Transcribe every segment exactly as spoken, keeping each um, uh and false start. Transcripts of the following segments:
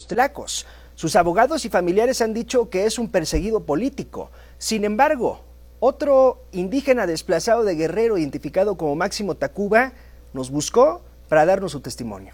tlacos. Sus abogados y familiares han dicho que es un perseguido político. Sin embargo, otro indígena desplazado de Guerrero, identificado como Máximo Tacuba, nos buscó para darnos su testimonio.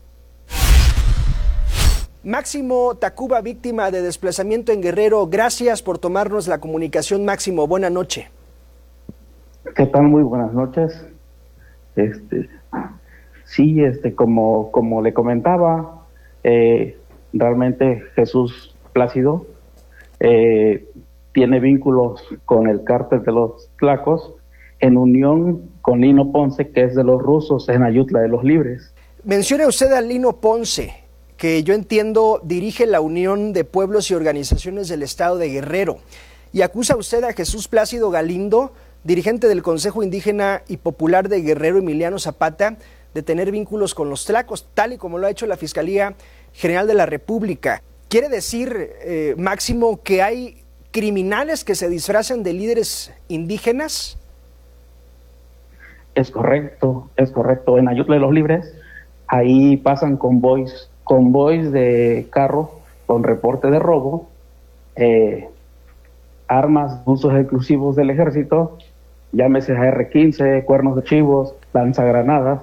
Máximo Tacuba, víctima de desplazamiento en Guerrero, gracias por tomarnos la comunicación, Máximo. Buena noche. ¿Qué tal? Muy buenas noches. Este, sí, este, como, como le comentaba, eh, realmente Jesús Plácido eh, tiene vínculos con el cártel de los Tlacos, en unión con Lino Ponce, que es de los rusos, en Ayutla de los Libres. Menciona usted a Lino Ponce, que yo entiendo dirige la Unión de Pueblos y Organizaciones del Estado de Guerrero, y acusa usted a Jesús Plácido Galindo, dirigente del Consejo Indígena y Popular de Guerrero, Emiliano Zapata, de tener vínculos con los Tlacos, tal y como lo ha hecho la Fiscalía General de la República. ¿Quiere decir, eh, Máximo, que hay criminales que se disfrazan de líderes indígenas? Es correcto, es correcto. En Ayutla de los Libres, ahí pasan convoys, convoys de carro con reporte de robo, eh, armas de usos exclusivos del ejército, llámese A R quince, cuernos de chivos, lanzagranadas,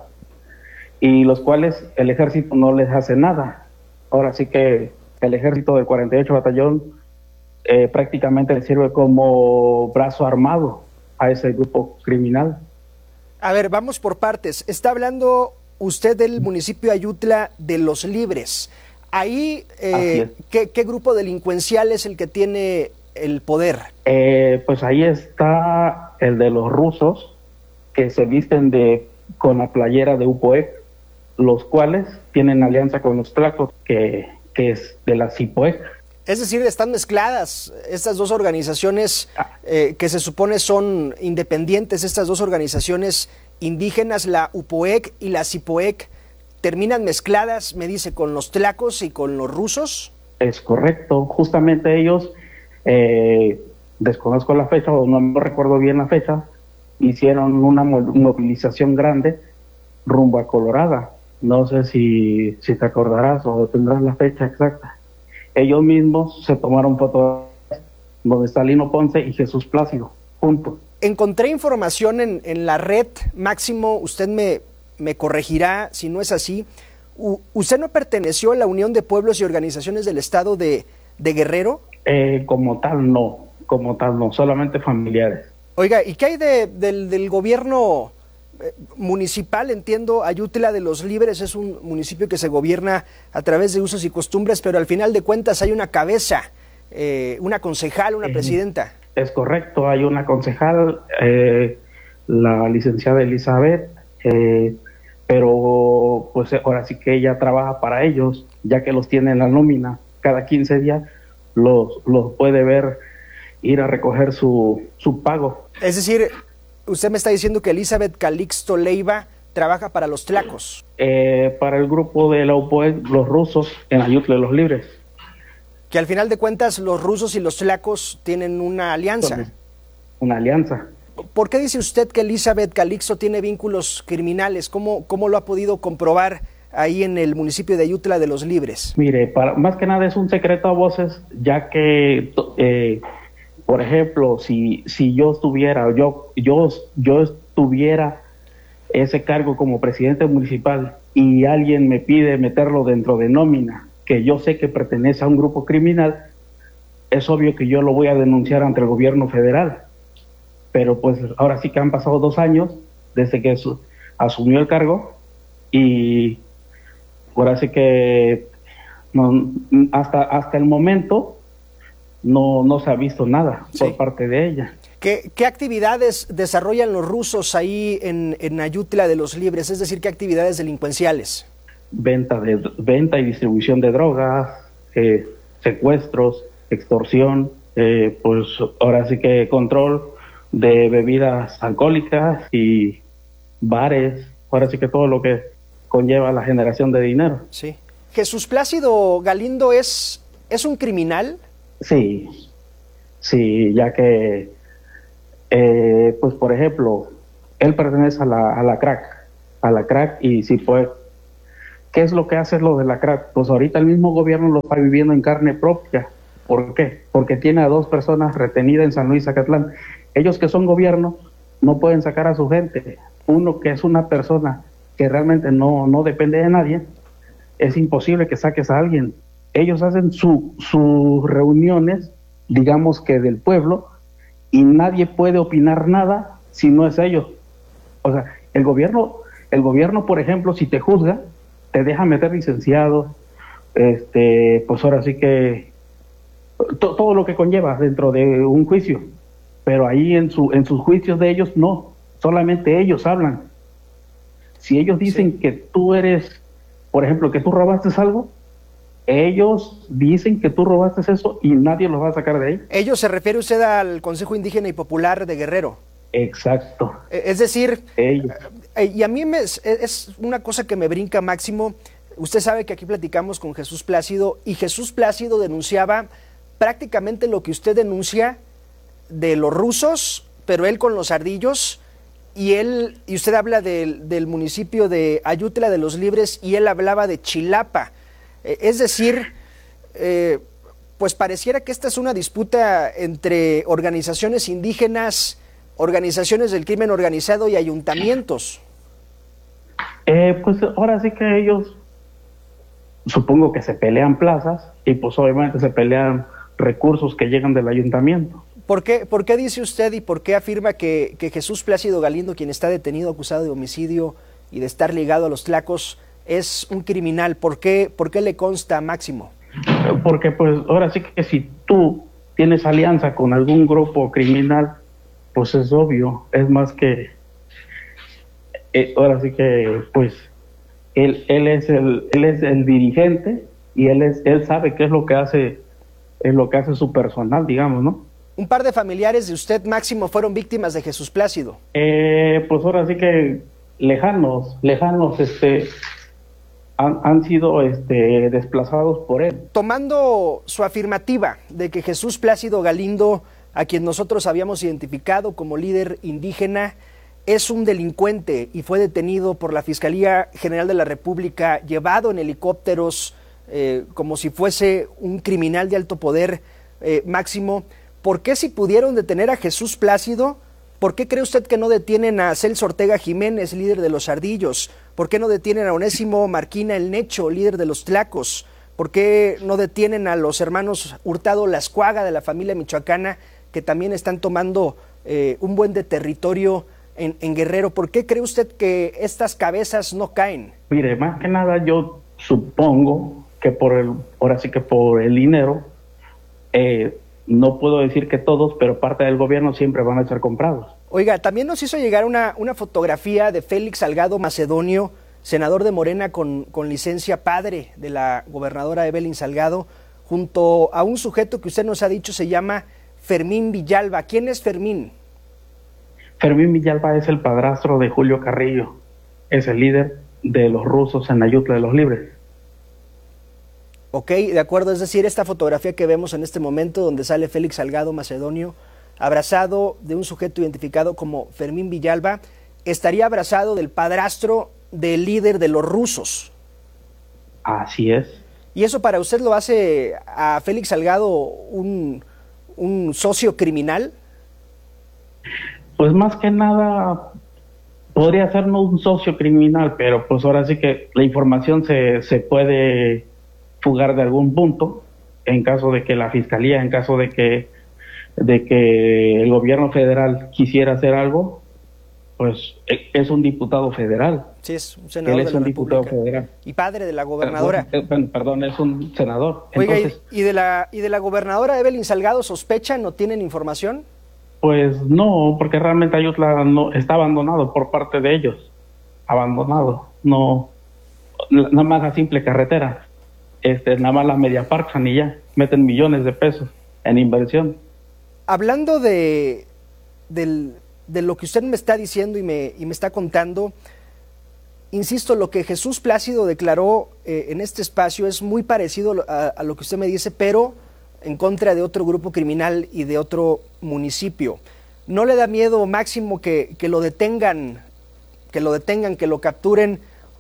y los cuales el ejército no les hace nada. Ahora sí que el ejército del cuarenta y ocho Batallón eh, prácticamente le sirve como brazo armado a ese grupo criminal. A ver, vamos por partes. Está hablando usted del municipio de Ayutla de los Libres. Ahí, eh, ¿qué, ¿qué grupo delincuencial es el que tiene el poder? Eh, pues ahí está el de los rusos, que se visten de con la playera de UPOEC, los cuales tienen alianza con los Tlacos, que, que es de la CIPOEC. Es decir, están mezcladas estas dos organizaciones eh, que se supone son independientes, estas dos organizaciones indígenas, la UPOEC y la CIPOEC, terminan mezcladas, me dice, con los Tlacos y con los rusos. Es correcto, justamente ellos, eh, desconozco la fecha o no me recuerdo bien la fecha, hicieron una movilización grande rumbo a Colorada. No sé si, si te acordarás o tendrás la fecha exacta. Ellos mismos se tomaron fotos donde está Lino Ponce y Jesús Plácido, juntos. Encontré información en, en la red, Máximo, usted me, me corregirá si no es así. U, ¿Usted no perteneció a la Unión de Pueblos y Organizaciones del Estado de, de Guerrero? Eh, como tal no, como tal no, solamente familiares. Oiga, ¿y qué hay de, del, del gobierno municipal? Entiendo, Ayutla de los Libres es un municipio que se gobierna a través de usos y costumbres, pero al final de cuentas hay una cabeza, eh, una concejal, una eh, presidenta. Es correcto, hay una concejal, eh, la licenciada Elizabeth, eh, pero pues ahora sí que ella trabaja para ellos, ya que los tiene en la nómina, cada quince días los, los puede ver ir a recoger su, su pago. Es decir, usted me está diciendo que Elizabeth Calixto Leiva trabaja para los Tlacos. Eh, para el grupo de la UPOEC, los rusos, en Ayutla de los Libres. Que al final de cuentas los rusos y los Tlacos tienen una alianza. Una alianza. ¿Por qué dice usted que Elizabeth Calixto tiene vínculos criminales? ¿Cómo, cómo lo ha podido comprobar ahí en el municipio de Ayutla de los Libres? Mire, para, más que nada es un secreto a voces, ya que... Eh, Por ejemplo, si, si yo estuviera, yo, yo, yo estuviera ese cargo como presidente municipal y alguien me pide meterlo dentro de nómina, que yo sé que pertenece a un grupo criminal, es obvio que yo lo voy a denunciar ante el gobierno federal. Pero pues ahora sí que han pasado dos años desde que su, asumió el cargo y ahora sí que no, hasta, hasta el momento... No, no se ha visto nada sí. por parte de ella. ¿Qué, qué actividades desarrollan los rusos ahí en, en Ayutla de los Libres? Es decir, ¿qué actividades delincuenciales? Venta, de, venta y distribución de drogas, eh, secuestros, extorsión, eh, pues ahora sí que control de bebidas alcohólicas y bares, ahora sí que todo lo que conlleva la generación de dinero. Sí. ¿Jesús Plácido Galindo es, es un criminal? Sí, sí, ya que, eh, pues por ejemplo, él pertenece a la, a la crack, a la crack y sí pues, ¿qué es lo que hace lo de la crack? Pues ahorita el mismo gobierno lo está viviendo en carne propia. ¿Por qué? Porque tiene a dos personas retenidas en San Luis Zacatlán. Ellos que son gobierno no pueden sacar a su gente. Uno que es una persona que realmente no, no depende de nadie, es imposible que saques a alguien. Ellos hacen su, sus reuniones, digamos que del pueblo, y nadie puede opinar nada si no es ellos. O sea, el gobierno, el gobierno, por ejemplo, si te juzga, te deja meter licenciados, este, pues ahora sí que to, todo lo que conlleva dentro de un juicio, pero ahí en su, en sus juicios de ellos no, solamente ellos hablan. Si ellos dicen sí. que tú eres, por ejemplo, que tú robaste algo, ellos dicen que tú robaste eso y nadie los va a sacar de ahí. ¿Ellos se refiere usted al Consejo Indígena y Popular de Guerrero? Exacto. Es decir, ellos. y a mí me, es una cosa que me brinca, Máximo. Usted sabe que aquí platicamos con Jesús Plácido y Jesús Plácido denunciaba prácticamente lo que usted denuncia de los rusos, pero él con los ardillos, y él y usted habla del, del municipio de Ayutla de los Libres y él hablaba de Chilapa. Eh, es decir, eh, pues pareciera que esta es una disputa entre organizaciones indígenas, organizaciones del crimen organizado y ayuntamientos. Eh, pues ahora sí que ellos, supongo que se pelean plazas y pues obviamente se pelean recursos que llegan del ayuntamiento. ¿Por qué, por qué dice usted y por qué afirma que, que Jesús Plácido Galindo, quien está detenido acusado de homicidio y de estar ligado a los Tlacos, es un criminal? ¿Por qué, por qué le consta, Máximo? Porque pues ahora sí que si tú tienes alianza con algún grupo criminal, pues es obvio, es más que, eh, ahora sí que pues él, él, es el, él es el dirigente y él, es, él sabe qué es lo que hace, es lo que hace su personal, digamos, ¿no? Un par de familiares de usted, Máximo, fueron víctimas de Jesús Plácido. Eh, pues ahora sí que lejanos, lejanos, este, han, han sido este, desplazados por él. Tomando su afirmativa de que Jesús Plácido Galindo, a quien nosotros habíamos identificado como líder indígena, es un delincuente y fue detenido por la Fiscalía General de la República, llevado en helicópteros eh, como si fuese un criminal de alto poder, eh, Máximo, ¿por qué si pudieron detener a Jesús Plácido, por qué cree usted que no detienen a Celso Ortega Jiménez, líder de los Ardillos? ¿Por qué no detienen a Onésimo Marquina el Necho, líder de los Tlacos? ¿Por qué no detienen a los hermanos Hurtado Lascuaga de la familia michoacana, que también están tomando eh, un buen de territorio en, en Guerrero? ¿Por qué cree usted que estas cabezas no caen? Mire, más que nada yo supongo que por el, ahora sí que por el dinero, eh, no puedo decir que todos, pero parte del gobierno siempre van a ser comprados. Oiga, también nos hizo llegar una, una fotografía de Félix Salgado Macedonio, senador de Morena con, con licencia, padre de la gobernadora Evelyn Salgado, junto a un sujeto que usted nos ha dicho se llama Fermín Villalba. ¿Quién es Fermín? Fermín Villalba es el padrastro de Julio Carrillo, es el líder de los rusos en Ayutla de los Libres. Ok, de acuerdo, es decir, esta fotografía que vemos en este momento donde sale Félix Salgado Macedonio abrazado de un sujeto identificado como Fermín Villalba, estaría abrazado del padrastro del líder de los rusos. Así es. ¿Y eso para usted lo hace a Félix Salgado un, un socio criminal? Pues más que nada podría ser no un socio criminal, pero pues ahora sí que la información se, se puede fugar de algún punto, en caso de que la fiscalía, en caso de que de que el gobierno federal quisiera hacer algo, pues es un diputado federal. Sí, es un senador. Él es de la un diputado República federal. Y padre de la gobernadora. Perdón, perdón, es un senador. Oiga, Entonces, ¿y, y de la y de la gobernadora Evelyn Salgado sospechan, no tienen información? Pues no, porque realmente Ayutla no está abandonado por parte de ellos. Abandonado. No, nada más la simple carretera. Este, nada más la media parchan y ya meten millones de pesos en inversión. Hablando de, del, de lo que usted me está diciendo y me, y me está contando, insisto, lo que Jesús Plácido declaró eh, en este espacio es muy parecido a, a lo que usted me dice, pero en contra de otro grupo criminal y de otro municipio. ¿No le da miedo, Máximo, que, que lo detengan, que lo detengan, que lo capturen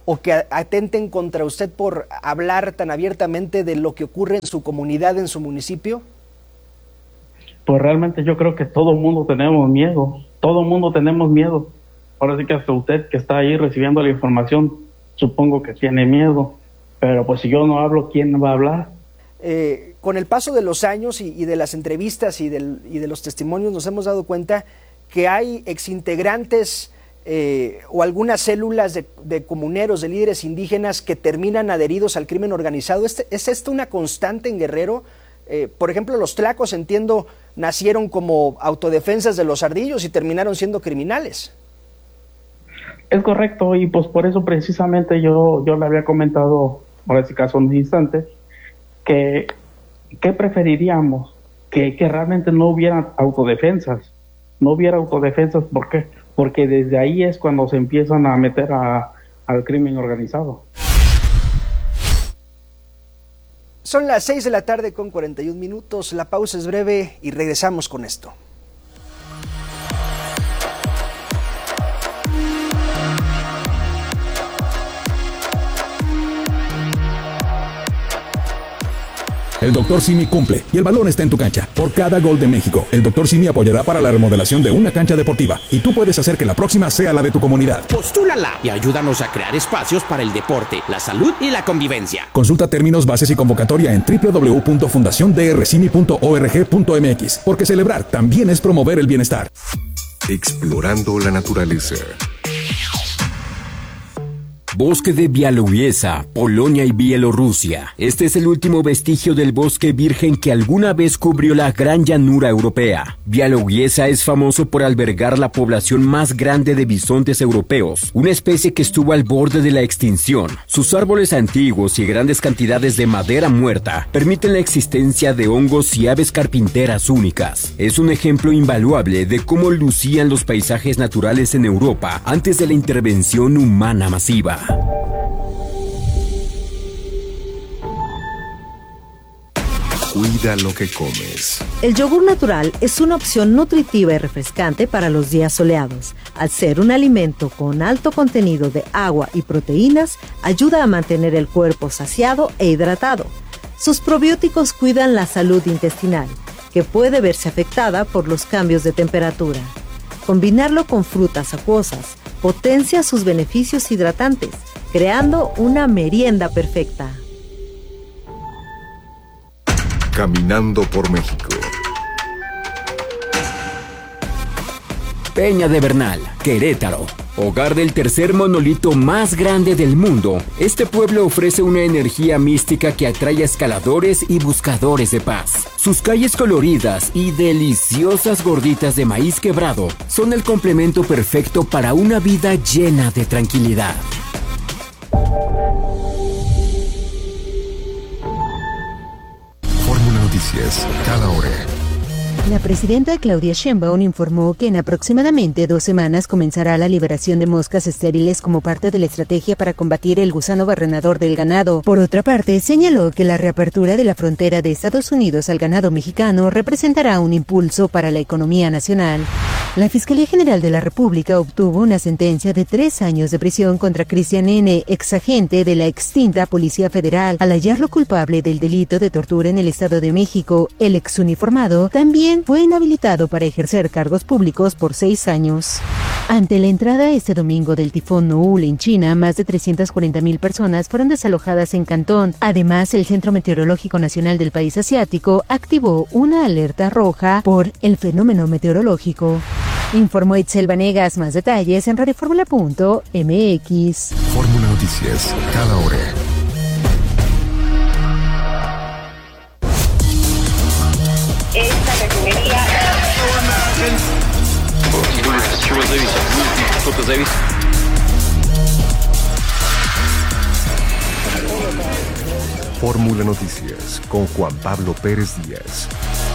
o que atenten contra usted por hablar tan abiertamente de lo que ocurre en su comunidad, en su municipio? Pues realmente yo creo que todo el mundo tenemos miedo, todo el mundo tenemos miedo. Ahora sí que hasta usted que está ahí recibiendo la información, supongo que tiene miedo, pero pues si yo no hablo, ¿quién va a hablar? Eh, con el paso de los años y, y de las entrevistas y, del, y de los testimonios nos hemos dado cuenta que hay exintegrantes eh, o algunas células de, de comuneros, de líderes indígenas que terminan adheridos al crimen organizado. ¿Este, ¿Es esto una constante en Guerrero? Eh, por ejemplo, los tlacos, entiendo, nacieron como autodefensas de los ardillos y terminaron siendo criminales. Es correcto, y pues por eso precisamente yo, yo le había comentado, por ese caso en un instante, que, que preferiríamos que, que realmente no hubiera autodefensas, no hubiera autodefensas, ¿por qué? Porque desde ahí es cuando se empiezan a meter a, al crimen organizado. Son las seis de la tarde con cuarenta y un minutos, la pausa es breve y regresamos con esto. El doctor Simi cumple y el balón está en tu cancha. Por cada gol de México, el doctor Simi apoyará para la remodelación de una cancha deportiva y tú puedes hacer que la próxima sea la de tu comunidad. Postúlala y ayúdanos a crear espacios para el deporte, la salud y la convivencia. Consulta términos, bases y convocatoria en doble u doble u doble u punto fundación d r simi punto org punto m x, porque celebrar también es promover el bienestar. Explorando la naturaleza. Bosque de Białowieża, Polonia y Bielorrusia. Este es el último vestigio del bosque virgen que alguna vez cubrió la gran llanura europea. Białowieża es famoso por albergar la población más grande de bisontes europeos, una especie que estuvo al borde de la extinción. Sus árboles antiguos y grandes cantidades de madera muerta permiten la existencia de hongos y aves carpinteras únicas. Es un ejemplo invaluable de cómo lucían los paisajes naturales en Europa antes de la intervención humana masiva. Cuida lo que comes. El yogur natural es una opción nutritiva y refrescante para los días soleados. Al ser un alimento con alto contenido de agua y proteínas, ayuda a mantener el cuerpo saciado e hidratado. Sus probióticos cuidan la salud intestinal, que puede verse afectada por los cambios de temperatura. Combinarlo con frutas acuosas potencia sus beneficios hidratantes, creando una merienda perfecta. Caminando por México. Peña de Bernal, Querétaro. Hogar del tercer monolito más grande del mundo, este pueblo ofrece una energía mística que atrae a escaladores y buscadores de paz. Sus calles coloridas y deliciosas gorditas de maíz quebrado son el complemento perfecto para una vida llena de tranquilidad. Fórmula Noticias, cada hora. La presidenta Claudia Sheinbaum informó que en aproximadamente dos semanas comenzará la liberación de moscas estériles como parte de la estrategia para combatir el gusano barrenador del ganado. Por otra parte, señaló que la reapertura de la frontera de Estados Unidos al ganado mexicano representará un impulso para la economía nacional. La Fiscalía General de la República obtuvo una sentencia de tres años de prisión contra Cristian N., exagente de la extinta Policía Federal, al hallarlo culpable del delito de tortura en el Estado de México. El exuniformado también fue inhabilitado para ejercer cargos públicos por seis años. Ante la entrada este domingo del tifón Noul en China, más de trescientas cuarenta mil personas fueron desalojadas en Cantón. Además, el Centro Meteorológico Nacional del país asiático activó una alerta roja por el fenómeno meteorológico. Informó Itzel Vanegas. Más detalles en radioformula punto m x. Fórmula Noticias, cada hora. Esta refinería. Fórmula Noticias con Juan Pablo Pérez Díaz.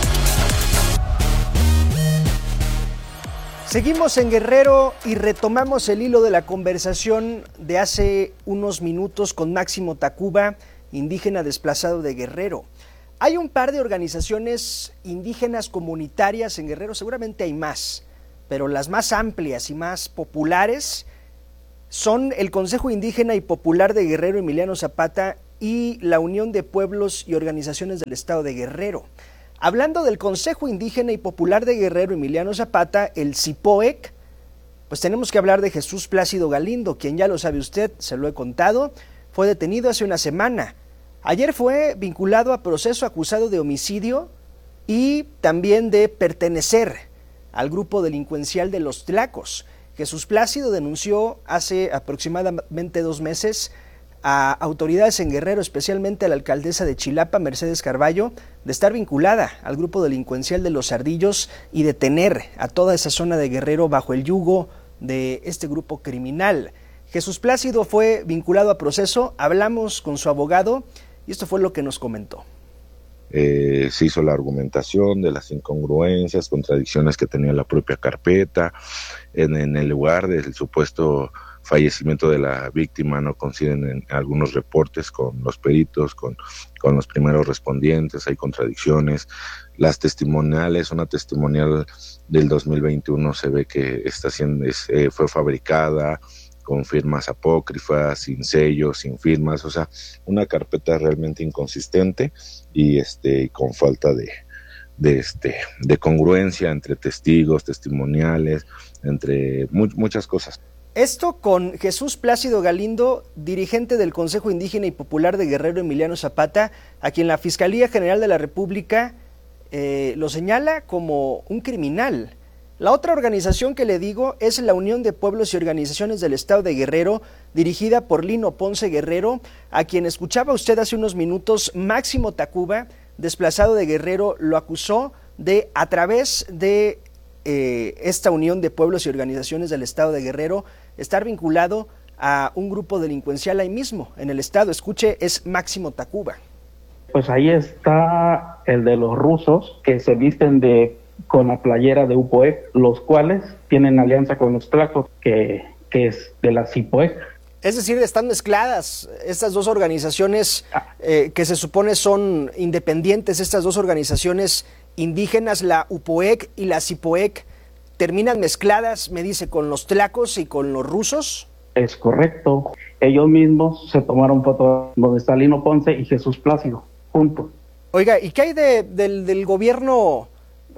Seguimos en Guerrero y retomamos el hilo de la conversación de hace unos minutos con Máximo Tacuba, indígena desplazado de Guerrero. Hay un par de organizaciones indígenas comunitarias en Guerrero, seguramente hay más, pero las más amplias y más populares son el Consejo Indígena y Popular de Guerrero Emiliano Zapata y la Unión de Pueblos y Organizaciones del Estado de Guerrero. Hablando del Consejo Indígena y Popular de Guerrero Emiliano Zapata, el CIPOEC, pues tenemos que hablar de Jesús Plácido Galindo, quien ya lo sabe usted, se lo he contado, fue detenido hace una semana. Ayer fue vinculado a proceso acusado de homicidio y también de pertenecer al grupo delincuencial de los Tlacos. Jesús Plácido denunció hace aproximadamente dos meses a autoridades en Guerrero, especialmente a la alcaldesa de Chilapa, Mercedes Carballo, de estar vinculada al grupo delincuencial de los Ardillos y de tener a toda esa zona de Guerrero bajo el yugo de este grupo criminal. Jesús Plácido fue vinculado a proceso, hablamos con su abogado y esto fue lo que nos comentó. Eh, se hizo la argumentación de las incongruencias, contradicciones que tenía la propia carpeta. En, en el lugar del supuesto fallecimiento de la víctima no coinciden en algunos reportes con los peritos, con, con los primeros respondientes, hay contradicciones. Las testimoniales, una testimonial del dos mil veintiuno se ve que está siendo, es, eh, fue fabricada con firmas apócrifas, sin sellos, sin firmas, o sea, una carpeta realmente inconsistente y este con falta de, de este de congruencia entre testigos, testimoniales, entre mu- muchas cosas. Esto con Jesús Plácido Galindo, dirigente del Consejo Indígena y Popular de Guerrero Emiliano Zapata, a quien la Fiscalía General de la República eh, lo señala como un criminal. La otra organización que le digo es la Unión de Pueblos y Organizaciones del Estado de Guerrero, dirigida por Lino Ponce Guerrero, a quien escuchaba usted hace unos minutos. Máximo Tacuba, desplazado de Guerrero, lo acusó de, a través de eh, esta Unión de Pueblos y Organizaciones del Estado de Guerrero, estar vinculado a un grupo delincuencial ahí mismo, en el estado. Escuche, es Máximo Tacuba. Pues ahí está el de los rusos que se visten de con la playera de UPOEC, los cuales tienen alianza con los Tlacos, que, que es de la CIPOEC. Es decir, están mezcladas estas dos organizaciones eh, que se supone son independientes, estas dos organizaciones indígenas, la UPOEC y la CIPOEC, terminan mezcladas, me dice, con los Tlacos y con los rusos. Es correcto. Ellos mismos se tomaron fotos donde está Lino Ponce y Jesús Plácido, juntos. Oiga, ¿y qué hay de, del, del gobierno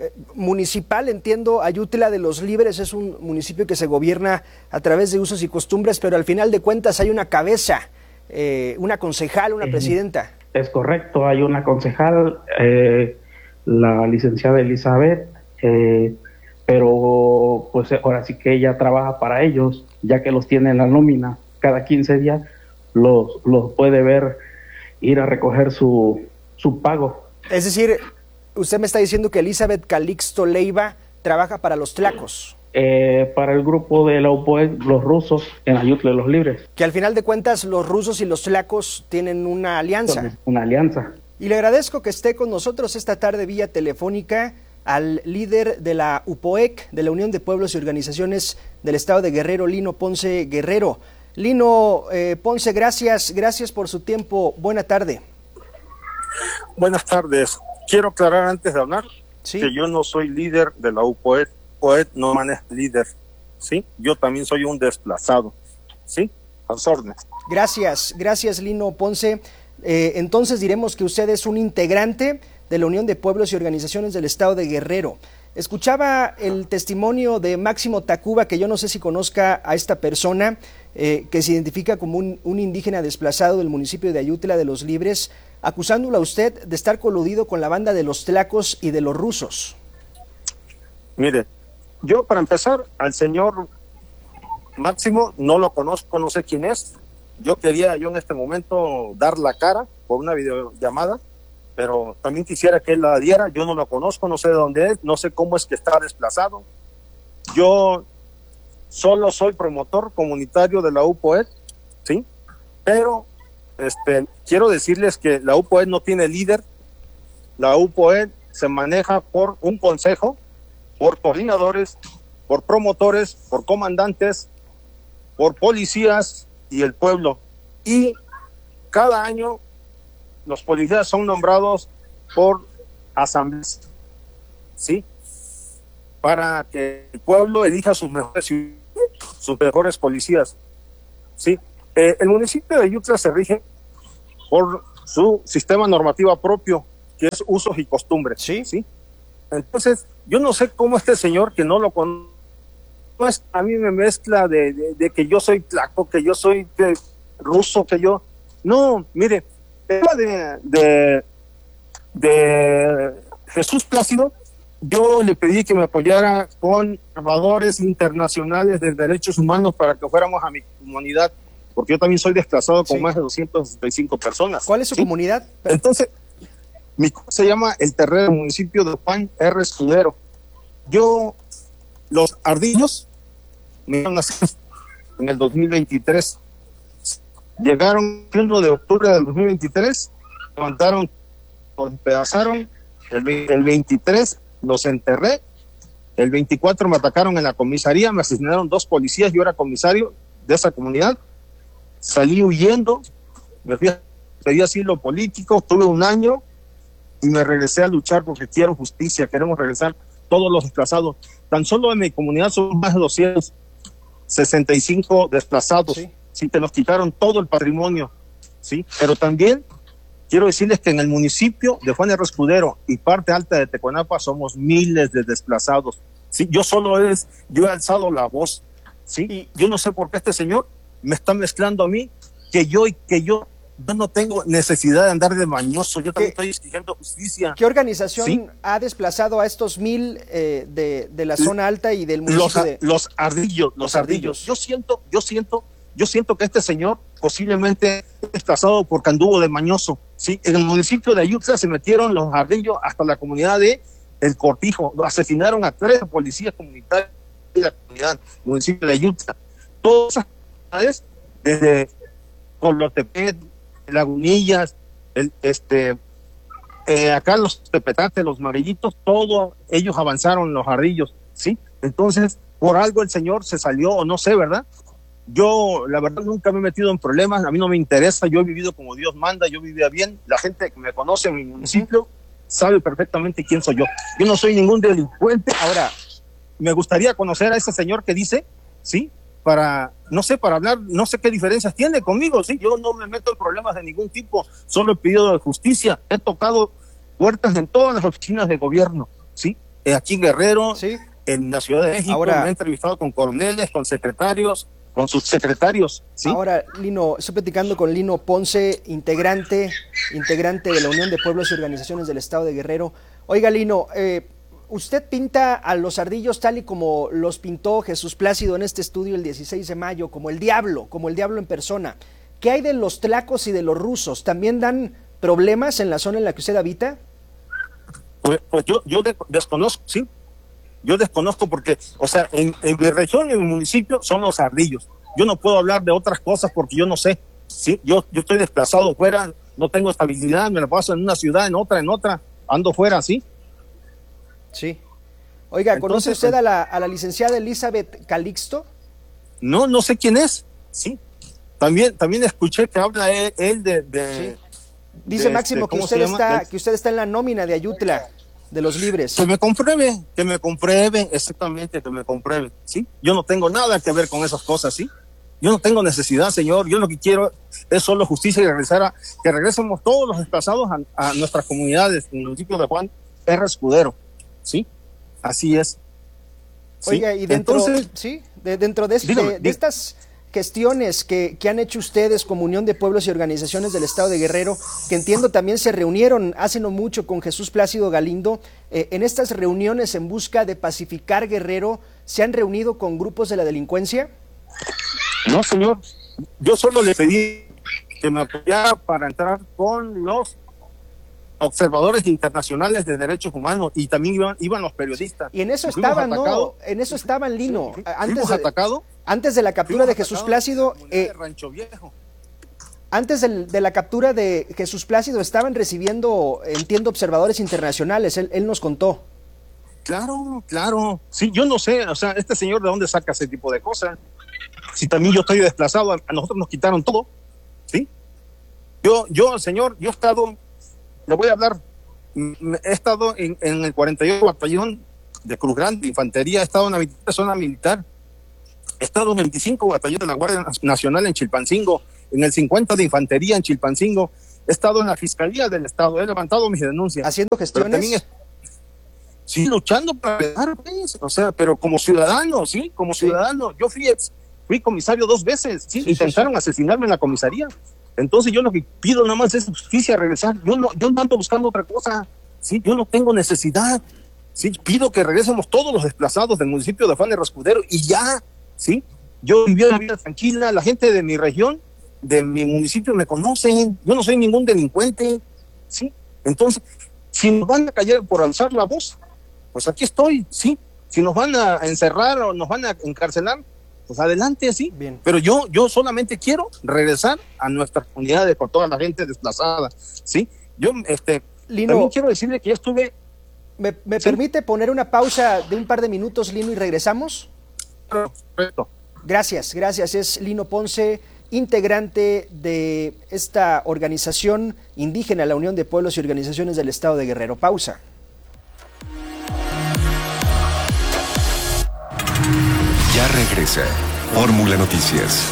municipal? Entiendo, Ayutla de los Libres es un municipio que se gobierna a través de usos y costumbres, pero al final de cuentas hay una cabeza, eh, una concejal, una eh, presidenta. Es correcto, hay una concejal, eh, la licenciada Elizabeth, eh, pero pues ahora sí que ella trabaja para ellos, ya que los tiene en la nómina. Cada quince días los, los puede ver ir a recoger su, su pago. Es decir, usted me está diciendo que Elizabeth Calixto Leiva trabaja para los Tlacos. Eh, para el grupo de la UPOEC, los rusos, en Ayutla de los Libres. Que al final de cuentas los rusos y los Tlacos tienen una alianza. Una alianza. Y le agradezco que esté con nosotros esta tarde vía telefónica al líder de la UPOEC, de la Unión de Pueblos y Organizaciones del Estado de Guerrero, Lino Ponce Guerrero. Lino eh, Ponce, gracias, gracias por su tiempo. Buena tarde. Buenas tardes. Quiero aclarar antes de hablar ¿Sí? que yo no soy líder de la UPOEC. UPOEC no maneja líder, ¿sí? Yo también soy un desplazado, ¿sí? A sus órdenes. Gracias, gracias Lino Ponce. Eh, entonces diremos que usted es un integrante de la Unión de Pueblos y Organizaciones del Estado de Guerrero. Escuchaba el testimonio de Máximo Tacuba, que yo no sé si conozca a esta persona, eh, que se identifica como un, un indígena desplazado del municipio de Ayutla de los Libres, acusándolo a usted de estar coludido con la banda de los Tlacos y de los rusos. Mire, yo para empezar, al señor Máximo no lo conozco, no sé quién es. Yo quería yo en este momento dar la cara por una videollamada, pero también quisiera que él la diera. Yo no lo conozco, no sé de dónde es, no sé cómo es que está desplazado. Yo solo soy promotor comunitario de la UPOEC, ¿sí? Pero este, quiero decirles que la UPOEC no tiene líder. La UPOEC se maneja por un consejo, por coordinadores, por promotores, por comandantes, por policías y el pueblo. Y cada año los policías son nombrados por asambleas, ¿sí? Para que el pueblo elija sus mejores, sus mejores policías. Sí, eh, el municipio de Ayutla se rige por su sistema normativo propio, que es usos y costumbres. Sí. ¿Sí? Entonces, yo no sé cómo este señor que no lo conoce, a mí me mezcla de, de, de que yo soy tlaco, que yo soy de, ruso, que yo... No, mire, el tema de, de, de Jesús Plácido, yo le pedí que me apoyara con observadores internacionales de derechos humanos para que fuéramos a mi comunidad, porque yo también soy desplazado con Sí. más de doscientas sesenta y cinco personas. ¿Cuál es su ¿sí? comunidad? Entonces, mi co- se llama El Terrero, municipio de Juan R. Escudero. Yo, los ardillos, me iban a hacer en el dos mil veintitrés. Llegaron el uno de octubre del dos mil veintitrés, levantaron, los despedazaron, el, ve- el veintitrés los enterré, el veinticuatro me atacaron en la comisaría, me asesinaron dos policías, yo era comisario de esa comunidad, salí huyendo, me fui a pedí asilo político, tuve un año y me regresé a luchar porque quiero justicia, queremos regresar todos los desplazados. Tan solo en mi comunidad son más de doscientos sesenta y cinco desplazados, Sí. sí, que nos quitaron todo el patrimonio, sí, pero también quiero decirles que en el municipio de Juan R. Escudero y parte alta de Tecuanapa somos miles de desplazados, sí, yo solo es, yo he alzado la voz, sí, y yo no sé por qué este señor me está mezclando a mí, que yo y que yo Yo no tengo necesidad de andar de mañoso, yo también estoy exigiendo justicia. ¿Qué organización ¿Sí? ha desplazado a estos mil eh, de, de la zona alta y del Los, municipio de... los ardillos, los, Los ardillos. ardillos. Yo siento, yo siento, yo siento que este señor posiblemente es desplazado por anduvo de mañoso. Sí, en el municipio de Ayutla se metieron los ardillos hasta la comunidad de El Cortijo, asesinaron a tres policías comunitarios de la comunidad, municipio de Ayutla. Todas esas comunidades, desde Colotepet, Lagunillas, el, este, eh, acá los Tepetates, los Marillitos, todos ellos avanzaron los ardillos, ¿sí? Entonces, por algo el señor se salió, o no sé, ¿verdad? Yo, la verdad, nunca me he metido en problemas, a mí no me interesa, yo he vivido como Dios manda, yo vivía bien, la gente que me conoce en mi municipio sabe perfectamente quién soy yo. Yo no soy ningún delincuente. Ahora, me gustaría conocer a ese señor que dice, ¿sí? Para, no sé, para hablar, no sé qué diferencias tiene conmigo, sí, yo no me meto en problemas de ningún tipo, solo he pedido justicia, he tocado puertas en todas las oficinas de gobierno, sí, Eh, aquí en Guerrero, sí, en la Ciudad de México, Ahora, me he entrevistado con coroneles, con secretarios, con subsecretarios, sí. Ahora, Lino, estoy platicando con Lino Ponce, integrante, integrante de la Unión de Pueblos y Organizaciones del Estado de Guerrero. Oiga, Lino, eh, usted pinta a los ardillos tal y como los pintó Jesús Plácido en este estudio el dieciséis de mayo, como el diablo, como el diablo en persona. ¿Qué hay de los tlacos y de los rusos? ¿También dan problemas en la zona en la que usted habita? Pues, pues yo, yo de- desconozco, sí, yo desconozco porque, o sea, en, en mi región, en mi municipio, son los ardillos. Yo no puedo hablar de otras cosas porque yo no sé, sí, yo, yo estoy desplazado fuera, no tengo estabilidad, me la paso en una ciudad, en otra, en otra, ando fuera, sí. Sí. Oiga, ¿conoce Entonces, usted a la, a la licenciada Elizabeth Calixto? No, no sé quién es, sí. También, también escuché que habla él, él de, de, Sí. Dice de, Máximo este, que ¿cómo se usted llama? está, De- que usted está en la nómina de Ayutla, de los libres. Que me compruebe, que me compruebe, exactamente, que me compruebe, ¿sí? Yo no tengo nada que ver con esas cosas, ¿sí? Yo no tengo necesidad, señor, yo lo que quiero es solo justicia y regresar a, que regresemos todos los desplazados a, a nuestras comunidades, en el municipio de Juan R. Escudero, ¿sí? Así es. ¿Sí? Oiga, y dentro, Entonces, sí, de, dentro de, este- dígame, de dígame. estas gestiones que, que han hecho ustedes como Unión de Pueblos y Organizaciones del Estado de Guerrero, que entiendo también se reunieron hace no mucho con Jesús Plácido Galindo, eh, en estas reuniones en busca de pacificar Guerrero, ¿se han reunido con grupos de la delincuencia? no, señor, yo solo le pedí que me apoyara para entrar con los observadores internacionales de derechos humanos y también iban, iban los periodistas. Y en eso Fuimos estaban, ¿no? atacados. En eso estaban, Lino. Sí, Antes fuimos de, atacados. antes de la captura de Fuimos Jesús atacados Plácido, en la comunidad eh, de Rancho Viejo. antes del- de la captura de Jesús Plácido estaban recibiendo, entiendo, observadores internacionales, él, él nos contó. Claro, claro. Sí, yo no sé, o sea, este señor de dónde saca ese tipo de cosas. Si también yo estoy desplazado, a, a nosotros nos quitaron todo, ¿sí? Yo, yo, señor, yo he estado, le voy a hablar, mm, he estado en, en el cuarenta y ocho Batallón de Cruz Grande, Infantería, he estado en la zona militar. he estado en el veinticinco Batallón de la Guardia Nacional en Chilpancingo, en el cincuenta de Infantería en Chilpancingo, he estado en la Fiscalía del Estado, he levantado mis denuncias. ¿Haciendo gestiones? Es, sí, luchando para ganar, pues, o sea, pero como ciudadano, sí, como ciudadano. Sí. Yo fui, ex, fui comisario dos veces, sí, sí intentaron sí, sí. asesinarme en la comisaría. Entonces yo lo que pido nada más es justicia, regresar. Yo no, yo no ando buscando otra cosa, sí, yo no tengo necesidad. Sí, pido que regresemos todos los desplazados del municipio de Afán de Rascudero y ya, sí. Yo viví una vida tranquila, la gente de mi región, de mi municipio me conocen, yo no soy ningún delincuente, sí. Entonces, si nos van a callar por alzar la voz, pues aquí estoy, sí. Si nos van a encerrar o nos van a encarcelar, pues adelante, sí. Bien. Pero yo, yo solamente quiero regresar a nuestras comunidades con toda la gente desplazada, sí. Yo, este, Lino, también quiero decirle que ya estuve. ¿Me, me ¿Sí? permite poner una pausa de un par de minutos, Lino, y regresamos? Perfecto. Gracias, gracias. Es Lino Ponce, integrante de esta organización indígena, la Unión de Pueblos y Organizaciones del Estado de Guerrero. Pausa. Ya regresa Fórmula Noticias.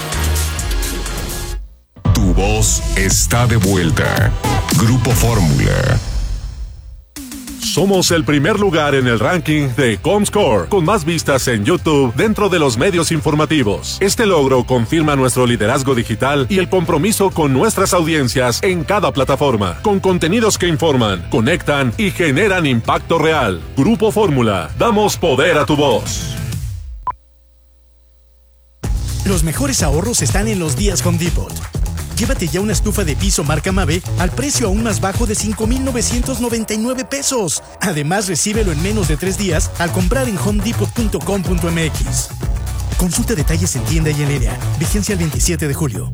Tu voz está de vuelta. Grupo Fórmula. Somos el primer lugar en el ranking de Comscore, con más vistas en YouTube dentro de los medios informativos. Este logro confirma nuestro liderazgo digital y el compromiso con nuestras audiencias en cada plataforma, con contenidos que informan, conectan y generan impacto real. Grupo Fórmula, damos poder a tu voz. Los mejores ahorros están en los días Home Depot. Llévate ya una estufa de piso marca Mave al precio aún más bajo de cinco mil novecientos noventa y nueve pesos. Además, recíbelo en menos de tres días al comprar en home depot punto com punto m x. Consulta detalles en tienda y en línea. Vigencia el veintisiete de julio.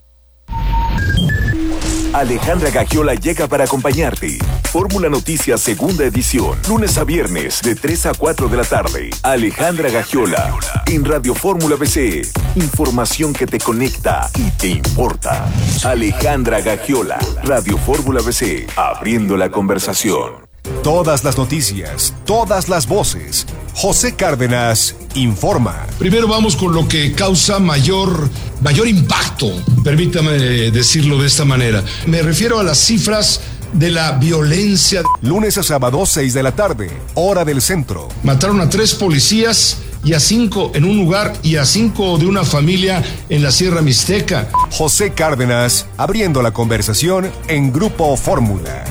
Alejandra Gagiola llega para acompañarte. Fórmula Noticias segunda edición, lunes a viernes de tres a cuatro de la tarde. Alejandra Gagiola en Radio Fórmula B C. Información que te conecta y te importa. Alejandra Gagiola, Radio Fórmula B C, abriendo la conversación. Todas las noticias, todas las voces. José Cárdenas informa. Primero vamos con lo que causa mayor, mayor impacto, permítame decirlo de esta manera. Me refiero a las cifras de la violencia. Lunes a sábado, seis de la tarde, hora del centro. Mataron a tres policías y a cinco en un lugar y a cinco de una familia en la Sierra Mixteca. José Cárdenas, abriendo la conversación en Grupo Fórmula.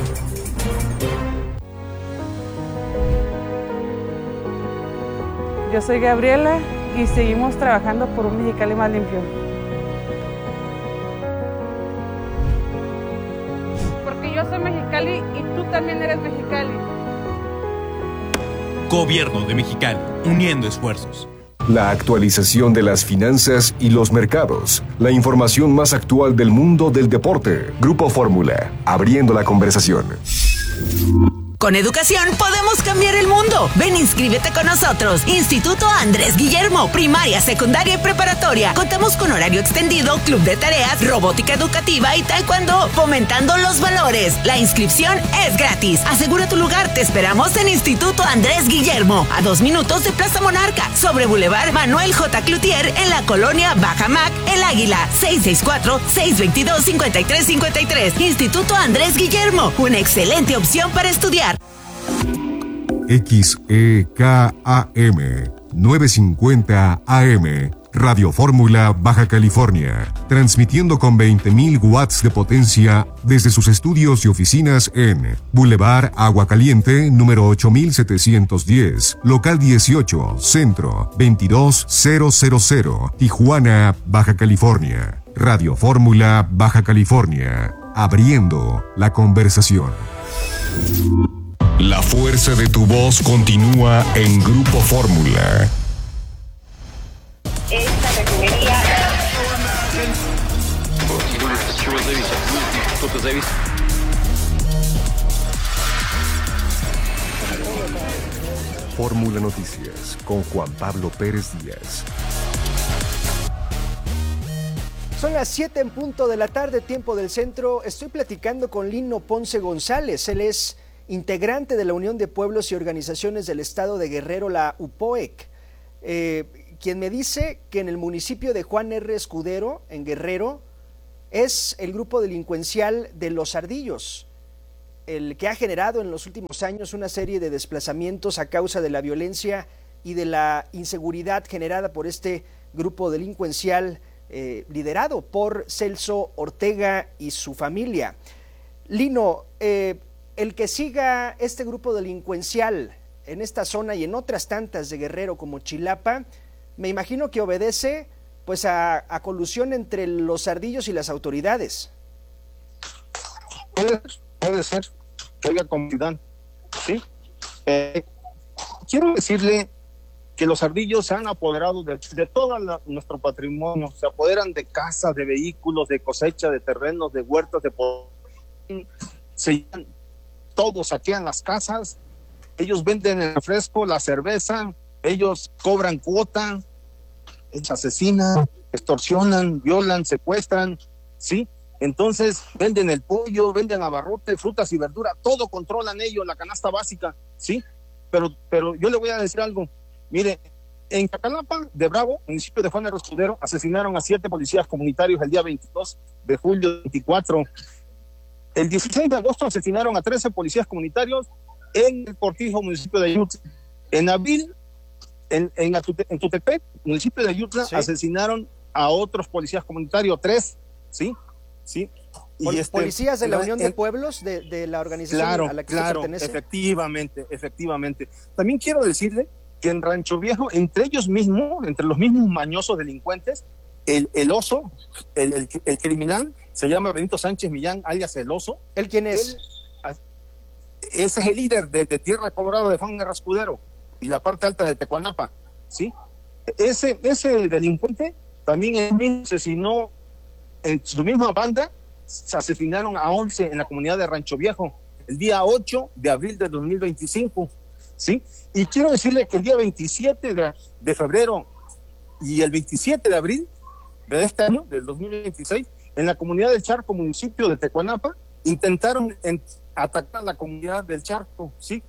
Yo soy Gabriela y seguimos trabajando por un Mexicali más limpio. Porque yo soy Mexicali y tú también eres Mexicali. Gobierno de Mexicali, uniendo esfuerzos. La actualización de las finanzas y los mercados. La información más actual del mundo del deporte. Grupo Fórmula, abriendo la conversación. Con educación podemos cambiar el mundo. Ven, inscríbete con nosotros. Instituto Andrés Guillermo, primaria, secundaria y preparatoria. Contamos con horario extendido, club de tareas, robótica educativa y taekwondo, fomentando los valores. La inscripción es gratis. Asegura tu lugar. Te esperamos en Instituto Andrés Guillermo, a dos minutos de Plaza Monarca, sobre Boulevard Manuel J. Cloutier, en la colonia Bajamac, El Águila. seis seis cuatro, seis dos dos, cinco tres cinco tres. Instituto Andrés Guillermo, una excelente opción para estudiar. X E K A M novecientos cincuenta A M, Radio Fórmula Baja California, transmitiendo con veinte mil watts de potencia desde sus estudios y oficinas en Boulevard Agua Caliente, número ocho mil setecientos diez, local dieciocho, centro, veintidós mil, Tijuana, Baja California. Radio Fórmula Baja California, abriendo la conversación. La fuerza de tu voz continúa en Grupo Fórmula. Esta refinería. Fórmula Noticias con Juan Pablo Pérez Díaz. Son las siete en punto de la tarde, tiempo del centro. Estoy platicando con Lino Ponce González. Él es integrante de la Unión de Pueblos y Organizaciones del Estado de Guerrero, la U P O E C. Eh, quien me dice que en el municipio de Juan R. Escudero, en Guerrero, es el grupo delincuencial de Los Ardillos, el que ha generado en los últimos años una serie de desplazamientos a causa de la violencia y de la inseguridad generada por este grupo delincuencial eh, liderado por Celso Ortega y su familia. Lino, eh, el que siga este grupo delincuencial en esta zona y en otras tantas de Guerrero como Chilapa, me imagino que obedece pues a, a colusión entre los Ardillos y las autoridades. Puede, puede ser, oiga, comunidad, ¿sí? Eh, quiero decirle que los Ardillos se han apoderado de, de todo la, nuestro patrimonio, se apoderan de casas, de vehículos, de cosecha, de terrenos, de huertas, de se llevan, todos saquean las casas, ellos venden el refresco, la cerveza, ellos cobran cuota, ellos asesinan, extorsionan, violan, secuestran, ¿sí? Entonces venden el pollo, venden abarrote, frutas y verduras, todo controlan ellos, la canasta básica, ¿sí? Pero, pero yo le voy a decir algo, mire, en Cacalapa de Bravo, municipio de Juan R. Escudero, asesinaron a siete policías comunitarios el día veintidós de julio veinticuatro. El dieciséis de agosto asesinaron a trece policías comunitarios en el Cortijo, municipio de Ayutla. En abril, en, en, Atute, en Tutepec, municipio de Ayutla, sí, asesinaron a otros policías comunitarios, tres, ¿sí? ¿Sí? Y este, ¿Policías de la Unión en, de Pueblos, de, de la organización claro, a la que claro, pertenece? efectivamente, efectivamente. También quiero decirle que en Rancho Viejo, entre ellos mismos, entre los mismos mañosos delincuentes, el, el oso, el, el, el criminal, se llama Benito Sánchez Millán, alias el oso. ¿Él quién es? Él, ese es el líder de, de Tierra Colorado de Juan R. Escudero y la parte alta de Tecuanapa, ¿sí? Ese, ese delincuente también él mismo asesinó en su misma banda, se asesinaron a once en la comunidad de Rancho Viejo el día ocho de abril de dos mil veinticinco, ¿sí? Y quiero decirle que el día veintisiete de, de febrero y el veintisiete de abril de este año, del dos mil veintiséis, en la comunidad del Charco, municipio de Tecuanapa, intentaron en, atacar a la comunidad del Charco, ¿sí?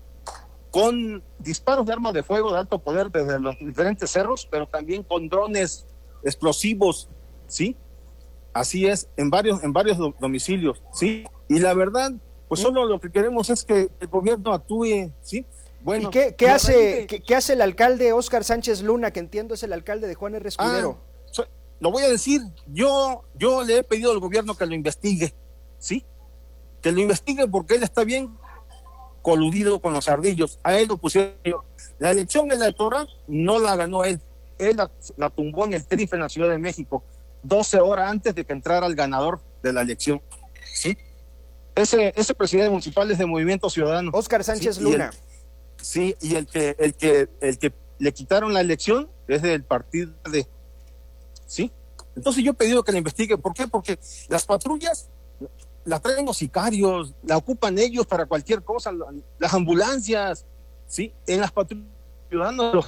Con disparos de armas de fuego de alto poder desde los diferentes cerros, pero también con drones explosivos, ¿sí? Así es, en varios, en varios domicilios, ¿sí? Y la verdad, pues solo lo que queremos es que el gobierno actúe, ¿sí? Bueno, ¿y qué, qué hace de... ¿qué, qué hace el alcalde Óscar Sánchez Luna, que entiendo es el alcalde de Juan R. Escudero? Ah, so, lo voy a decir, yo, yo le he pedido al gobierno que lo investigue, ¿sí? Que lo investigue porque él está bien coludido con los Ardillos, a él lo pusieron. La elección electoral no la ganó él, él la, la tumbó en el trife en la Ciudad de México, doce horas antes de que entrara el ganador de la elección, ¿sí? Ese, ese presidente municipal es de Movimiento Ciudadano. Óscar Sánchez ¿sí? Luna. Y el, sí, y el que, el que, el que le quitaron la elección es del partido de, ¿sí? Entonces yo he pedido que la investigue. ¿Por qué? Porque las patrullas la traen los sicarios, la ocupan ellos para cualquier cosa, las ambulancias, ¿sí? En las patrullas ciudadanos,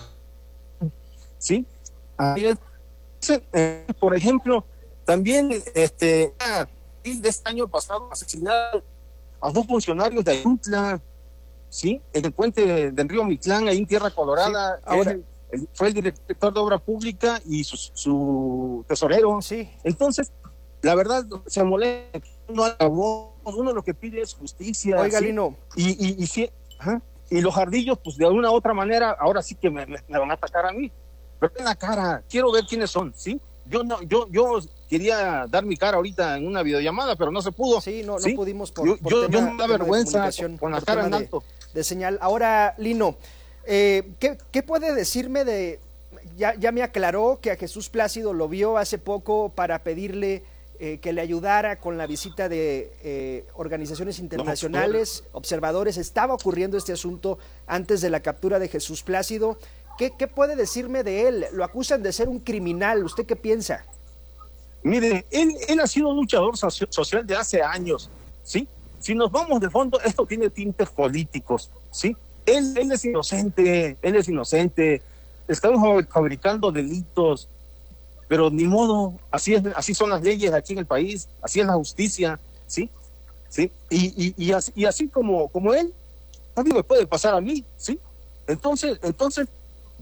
¿sí? Ahí es. Eh, por ejemplo, también este de este año pasado asesinaron a dos funcionarios de Ayutla, ¿sí? En el puente de, del río Mictlán, ahí en Tierra Colorada. Sí, ahora el, el, fue el director de obra pública y su, su tesorero. Sí. Entonces, la verdad, se molesta, uno acabó, uno lo que pide es justicia. Oiga, ¿sí? Lino. Y, y, y, sí, ajá, y los Ardillos, pues de alguna u otra manera, ahora sí que me, me, me van a atacar a mí. Pero en la cara, quiero ver quiénes son, ¿sí? Yo no, yo, yo quería dar mi cara ahorita en una videollamada, pero no se pudo. Sí, no, no ¿sí? pudimos por, yo, por yo, tema, yo me da vergüenza con, con la cara en alto. De, de señal. Ahora, Lino, eh, ¿qué, ¿qué puede decirme de...? Ya, ya me aclaró que a Jesús Plácido lo vio hace poco para pedirle eh, que le ayudara con la visita de eh, organizaciones internacionales, no, observadores. Estaba ocurriendo este asunto antes de la captura de Jesús Plácido. ¿Qué, ¿Qué puede decirme de él? Lo acusan de ser un criminal. ¿Usted qué piensa? Mire, él, él ha sido un luchador socio, social de hace años, ¿sí? Si nos vamos de fondo, esto tiene tintes políticos, ¿sí? Él, él es inocente, él es inocente. Estamos fabricando delitos, pero ni modo, así, es, así son las leyes aquí en el país, así es la justicia, ¿sí? ¿Sí? Y, y, y, así, y así como, como él, también me puede pasar a mí, ¿sí? Entonces, entonces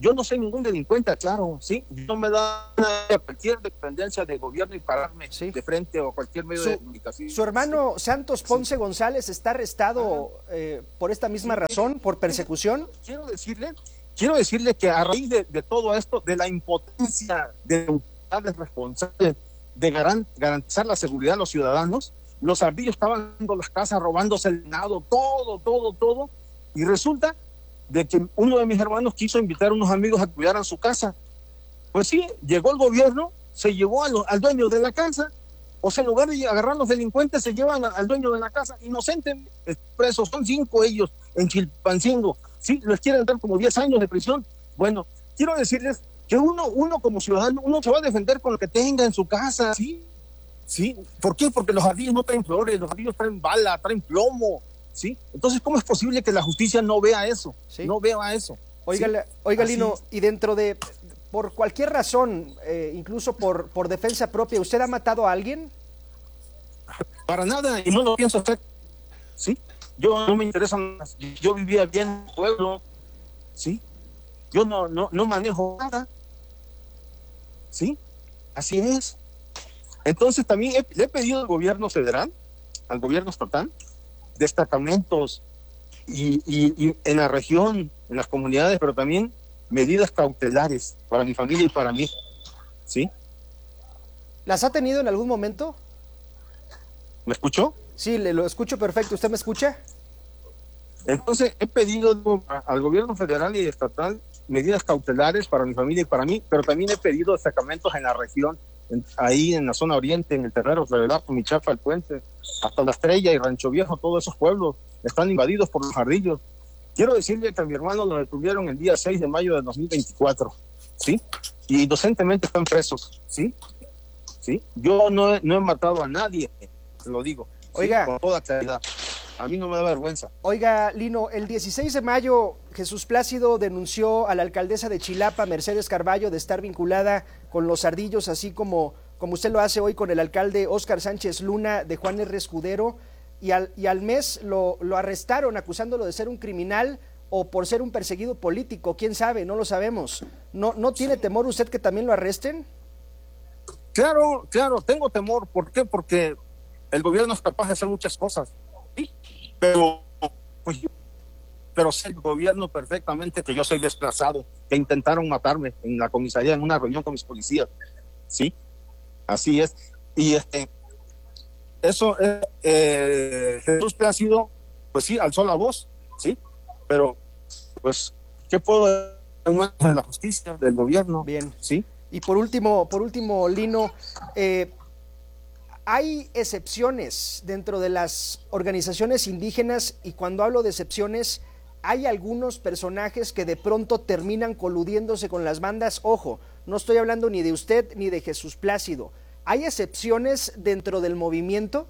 yo no soy ningún delincuente, claro, sí, no me da cualquier dependencia de gobierno y pararme sí. de frente o cualquier medio su, de comunicación. Su hermano sí. Santos Ponce sí. González está arrestado eh, por esta misma sí. razón, por persecución. Quiero decirle, quiero decirle que a raíz de, de todo esto, de la impotencia de autoridades responsables de garan, garantizar la seguridad de los ciudadanos, los ardillos estaban en las casas robándose el ganado, todo, todo, todo, y resulta de que uno de mis hermanos quiso invitar a unos amigos a que cuidaran su casa. Pues sí, llegó el gobierno, se llevó a lo, al dueño de la casa, o sea, en lugar de agarrar a los delincuentes, se llevan a, al dueño de la casa, inocente, presos, son cinco ellos en Chilpancingo, sí, les quieren dar como diez años de prisión. Bueno, quiero decirles que uno, uno como ciudadano, uno se va a defender con lo que tenga en su casa, sí, sí, ¿por qué? Porque los ardillos no traen flores, los ardillos traen bala, traen plomo, ¿sí? Entonces, ¿cómo es posible que la justicia no vea eso? ¿Sí? No vea eso. Oiga, ¿sí? Oiga Lino, y dentro de, por cualquier razón, eh, incluso por, por defensa propia, ¿usted ha matado a alguien? Para nada, y no lo pienso hacer, ¿sí? Yo no me interesa, yo vivía bien en el pueblo, ¿sí? Yo no, no, no manejo nada, ¿sí? Así es. Entonces, también he, le he pedido al gobierno federal, al gobierno estatal, destacamentos y, y, y en la región, en las comunidades, pero también medidas cautelares para mi familia y para mí, ¿sí? ¿Las ha tenido en algún momento? ¿Me escuchó? Sí, le lo escucho perfecto. ¿Usted me escucha? Entonces he pedido al gobierno federal y estatal medidas cautelares para mi familia y para mí, pero también he pedido destacamentos en la región, en, ahí en la zona oriente, en el Terrero, Revelato, Michapa, El Puente, hasta La Estrella y Rancho Viejo, todos esos pueblos están invadidos por los ardillos. Quiero decirle que a mi hermano lo detuvieron el día seis de mayo de dos mil veinticuatro, ¿sí? Y inocentemente están presos, ¿sí? ¿Sí? Yo no he, no he matado a nadie, lo digo. Oiga. ¿Sí? Con toda claridad. A mí no me da vergüenza. Oiga, Lino, el dieciséis de mayo Jesús Plácido denunció a la alcaldesa de Chilapa, Mercedes Carballo, de estar vinculada con los ardillos, así como, como usted lo hace hoy con el alcalde Óscar Sánchez Luna de Juan R. Escudero, y al, y al mes lo, lo arrestaron acusándolo de ser un criminal o por ser un perseguido político, quién sabe, no lo sabemos. ¿No, no tiene temor usted que también lo arresten? Claro, claro, tengo temor. ¿Por qué? Porque el gobierno es capaz de hacer muchas cosas, ¿sí? Pero, pues, pero sé el gobierno perfectamente que yo soy desplazado, que intentaron matarme en la comisaría en una reunión con mis policías, ¿sí? Así es. Y este, eso, eh, eh, Jesús Plácido, pues sí, alzó la voz, ¿sí? Pero, pues, ¿qué puedo decir de la justicia, del gobierno? Bien. ¿Sí? Y por último, por último, Lino, eh, hay excepciones dentro de las organizaciones indígenas, y cuando hablo de excepciones, hay algunos personajes que de pronto terminan coludiéndose con las bandas. Ojo, no estoy hablando ni de usted ni de Jesús Plácido. ¿Hay excepciones dentro del movimiento?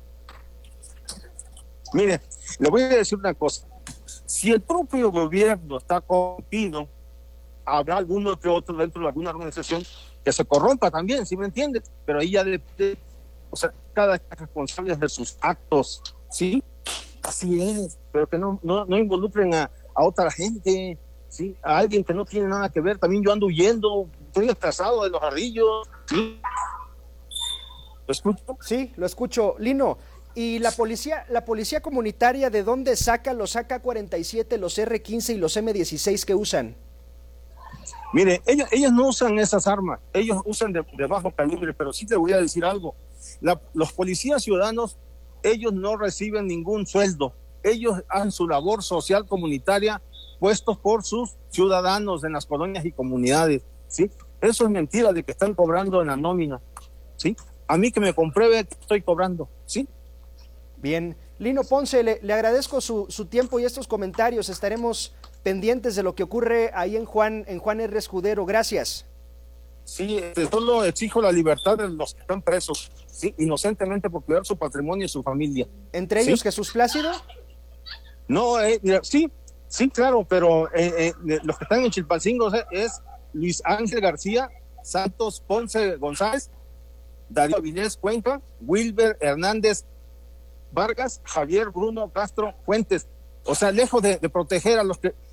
Mire, le voy a decir una cosa. Si el propio gobierno está corrompido, habrá alguno que otro dentro de alguna organización que se corrompa también, ¿sí me entiendes? Pero ahí ya depende, o sea, cada es responsable de sus actos, ¿sí? Así es, pero que no, no, no involucren a, a otra gente, ¿sí? A alguien que no tiene nada que ver. También yo ando huyendo, estoy desplazado de los ardillos, ¿sí? ¿Lo escucho? Sí, lo escucho. Lino, ¿y la policía, la policía comunitaria de dónde saca los A K cuarenta y siete, los R quince y los M dieciséis que usan? Mire, ellos, ellos no usan esas armas, ellos usan de, de bajo calibre, pero sí te voy a decir algo. La, los policías ciudadanos, ellos no reciben ningún sueldo, ellos hacen su labor social comunitaria puestos por sus ciudadanos en las colonias y comunidades, ¿sí? Eso es mentira de que están cobrando en la nómina, ¿sí? A mí que me compruebe que estoy cobrando, ¿sí? Bien, Lino Ponce, le, le agradezco su, su tiempo y estos comentarios. Estaremos pendientes de lo que ocurre ahí en Juan, en Juan R. Escudero. Gracias. Sí, solo exijo la libertad de los que están presos, sí, inocentemente por cuidar su patrimonio y su familia. ¿Entre ellos ¿sí? Jesús Plácido? No, eh, mira, sí, sí, claro, pero eh, eh, los que están en Chilpancingo es, es Luis Ángel García, Santos Ponce González, Darío Avilés Cuenca, Wilber Hernández Vargas, Javier Bruno Castro Fuentes. O sea, lejos de, de proteger a los que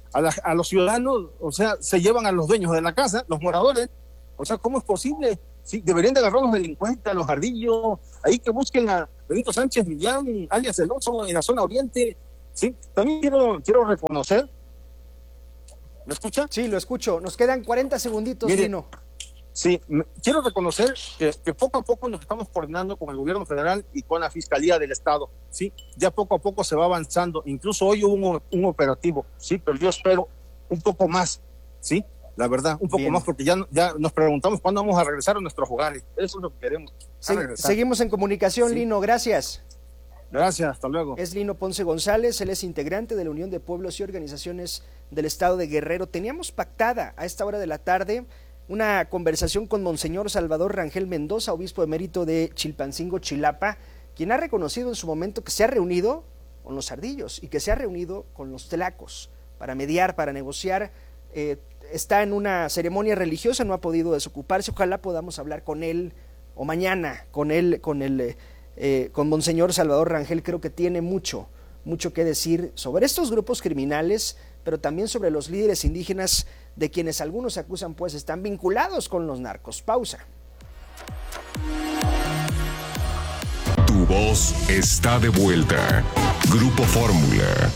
a, la, a los ciudadanos, o sea, se llevan a los dueños de la casa, los moradores. O sea, ¿cómo es posible? Sí, deberían de agarrar a los delincuentes, a los ardillos, ahí que busquen a Benito Sánchez Millán, alias El Oso, en la zona oriente. Sí, también quiero, quiero reconocer. ¿Me escucha? Sí, lo escucho. Nos quedan cuarenta segunditos, Mire, Lino. Sí, me, quiero reconocer que, que poco a poco nos estamos coordinando con el gobierno federal y con la Fiscalía del Estado. Sí, ya poco a poco se va avanzando. Incluso hoy hubo un, un operativo, sí, pero yo espero un poco más, sí. La verdad, un poco Bien. más, porque ya, ya nos preguntamos cuándo vamos a regresar a nuestros hogares. Eso es lo que queremos. Se, seguimos en comunicación, sí. Lino, gracias. Gracias, hasta luego. Es Lino Ponce González, él es integrante de la Unión de Pueblos y Organizaciones del Estado de Guerrero. Teníamos pactada a esta hora de la tarde una conversación con Monseñor Salvador Rangel Mendoza, obispo emérito de Chilpancingo, Chilapa, quien ha reconocido en su momento que se ha reunido con los ardillos y que se ha reunido con los tlacos para mediar, para negociar. Eh, está en una ceremonia religiosa, no ha podido desocuparse. Ojalá podamos hablar con él o mañana con él, con el eh, con Monseñor Salvador Rangel. Creo que tiene mucho, mucho que decir sobre estos grupos criminales, pero también sobre los líderes indígenas de quienes algunos acusan pues están vinculados con los narcos. Pausa. Tu voz está de vuelta. Grupo Fórmula.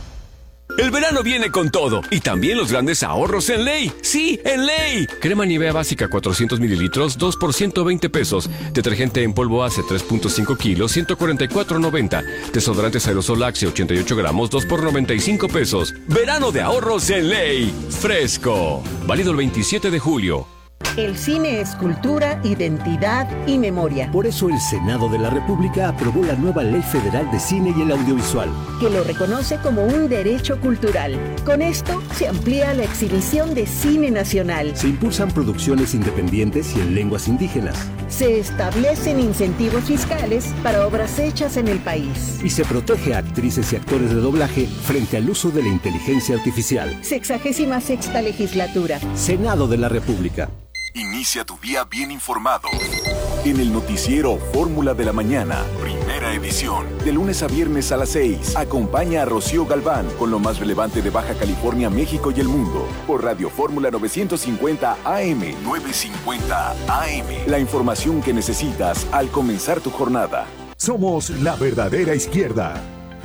El verano viene con todo y también los grandes ahorros en Ley. ¡Sí, en Ley! Crema Nivea básica cuatrocientos mililitros, dos por ciento veinte pesos. Detergente en polvo Ace tres punto cinco kilos, ciento cuarenta y cuatro noventa. Desodorantes aerosol Axe ochenta y ocho gramos, dos por noventa y cinco pesos. Verano de ahorros en Ley. Fresco. Válido el veintisiete de julio. El cine es cultura, identidad y memoria. Por eso el Senado de la República aprobó la nueva Ley Federal de Cine y el Audiovisual, que lo reconoce como un derecho cultural. Con esto se amplía la exhibición de cine nacional. Se impulsan producciones independientes y en lenguas indígenas. Se establecen incentivos fiscales para obras hechas en el país. Y se protege a actrices y actores de doblaje frente al uso de la inteligencia artificial. Sexagésima sexta legislatura. Senado de la República. Inicia tu día bien informado. En el noticiero Fórmula de la Mañana, primera edición. De lunes a viernes a las seis. Acompaña a Rocío Galván con lo más relevante de Baja California, México y el mundo. Por Radio Fórmula novecientos cincuenta A M. novecientos cincuenta A M. La información que necesitas al comenzar tu jornada. Somos la verdadera izquierda.